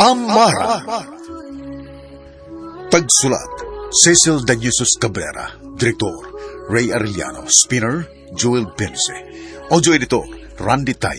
Amara. Tagsulat, Cecil Daniusos Cabrera. Direktor, Ray Arellano. Spinner, Joel Pense. Audio editor, Randy Tay.